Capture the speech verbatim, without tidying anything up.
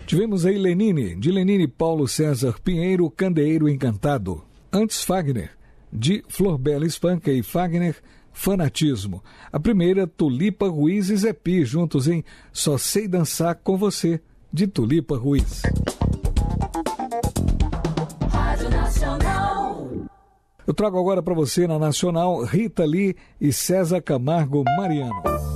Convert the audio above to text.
Tivemos aí Lenine, de Lenine Paulo César Pinheiro, Candeeiro Encantado. Antes Fagner, de Florbela Espanca e Fagner, Fanatismo. A primeira, Tulipa Ruiz e Zé Pi, juntos em Só Sei Dançar Com Você, de Tulipa Ruiz. Rádio Nacional. Eu trago agora para você na Nacional, Rita Lee e César Camargo Mariano.